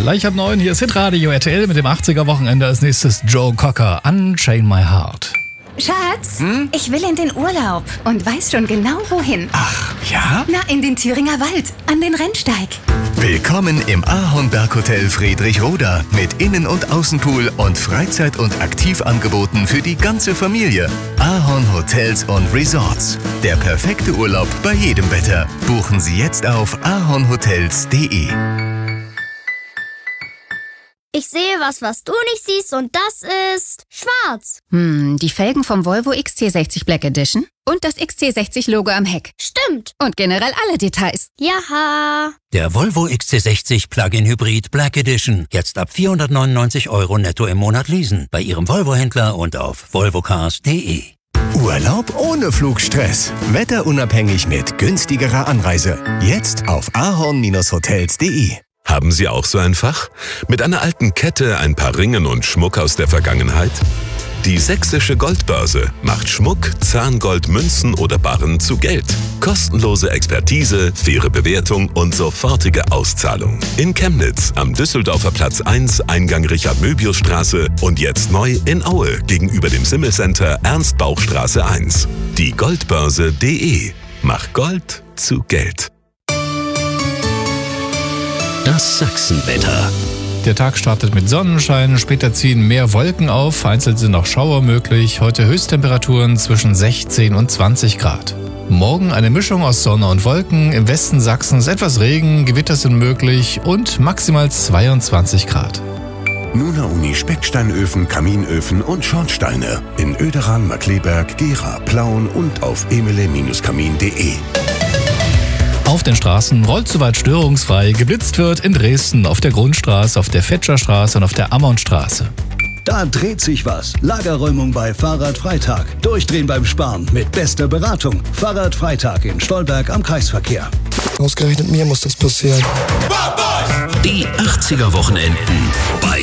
Gleich ab 9, hier ist Hitradio RTL mit dem 80er-Wochenende. Als nächstes Joe Cocker, Unchain My Heart. Schatz, ich will in den Urlaub und weiß schon genau wohin. Ach, ja? Na, in den Thüringer Wald, an den Rennsteig. Willkommen im Ahornberg-Hotel Friedrichroda mit Innen- und Außenpool und Freizeit- und Aktivangeboten für die ganze Familie. Ahorn Hotels und Resorts. Der perfekte Urlaub bei jedem Wetter. Buchen Sie jetzt auf ahornhotels.de. Ich sehe was du nicht siehst und das ist schwarz. Die Felgen vom Volvo XC60 Black Edition und das XC60-Logo am Heck. Stimmt. Und generell alle Details. Jaha. Der Volvo XC60 Plug-in Hybrid Black Edition. Jetzt ab 499 € netto im Monat leasen. Bei Ihrem Volvo-Händler und auf volvocars.de. Urlaub ohne Flugstress. Wetterunabhängig mit günstigerer Anreise. Jetzt auf ahorn-hotels.de. Haben Sie auch so ein Fach? Mit einer alten Kette, ein paar Ringen und Schmuck aus der Vergangenheit? Die Sächsische Goldbörse macht Schmuck, Zahngold, Münzen oder Barren zu Geld. Kostenlose Expertise, faire Bewertung und sofortige Auszahlung. In Chemnitz am Düsseldorfer Platz 1, Eingang Richard-Möbius-Straße und jetzt neu in Aue gegenüber dem Simmel-Center Ernst-Bauch-Straße 1. Die Goldbörse.de. Mach Gold zu Geld. Das Sachsenwetter. Der Tag startet mit Sonnenschein, später ziehen mehr Wolken auf, vereinzelt sind auch Schauer möglich. Heute Höchsttemperaturen zwischen 16 und 20 Grad. Morgen eine Mischung aus Sonne und Wolken, im Westen Sachsens etwas Regen, Gewitter sind möglich und maximal 22 Grad. Nuna Uni Specksteinöfen, Kaminöfen und Schornsteine. In Oederan, Markleberg, Gera, Plauen und auf emele-kamin.de. Auf den Straßen rollt soweit störungsfrei. Geblitzt wird in Dresden auf der Grundstraße, auf der Fetscherstraße und auf der Ammonstraße. Da dreht sich was. Lagerräumung bei Fahrradfreitag. Durchdrehen beim Sparen mit bester Beratung. Fahrradfreitag in Stolberg am Kreisverkehr. Ausgerechnet mir muss das passieren. Die 80er-Wochenenden bei